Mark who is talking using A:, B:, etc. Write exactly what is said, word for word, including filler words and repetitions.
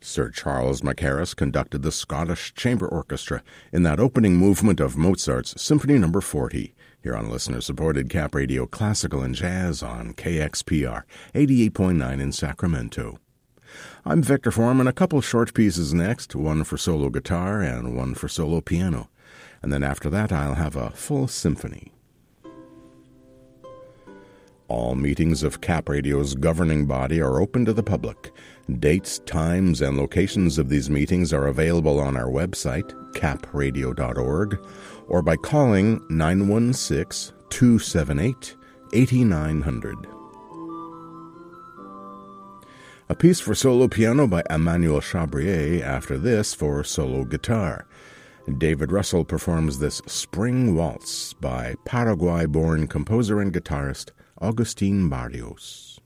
A: Sir Charles Mackerras conducted the Scottish Chamber Orchestra in that opening movement of Mozart's Symphony Number forty, here on listener-supported Cap Radio Classical and Jazz on K X P R eighty-eight point nine in Sacramento. I'm Victor Foreman. A couple short pieces next, one for solo guitar and one for solo piano. And then after that, I'll have a full symphony. All meetings of Cap Radio's governing body are open to the public. Dates, times, and locations of these meetings are available on our website, cap radio dot org, or by calling nine one six, two seven eight, eight nine zero zero. A piece for solo piano by Emmanuel Chabrier, after this for solo guitar. David Russell performs this Spring Waltz by Paraguay-born composer and guitarist Agustin Barrios.